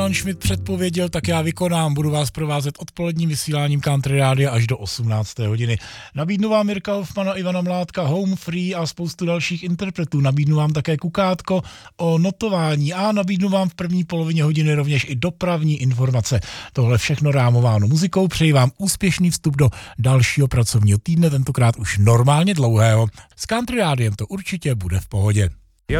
Pan Schmidt předpověděl, tak já vykonám. Budu vás provázet odpoledním vysíláním Country Rádia až do 18. hodiny. Nabídnu vám Jirka Hoffmana, Ivana Mládka, Home Free a spoustu dalších interpretů. Nabídnu vám také kukátko o notování a nabídnu vám v první polovině hodiny rovněž i dopravní informace. Tohle všechno rámováno muzikou. Přeji vám úspěšný vstup do dalšího pracovního týdne, tentokrát už normálně dlouhého. S Country Rádiem to určitě bude v pohodě.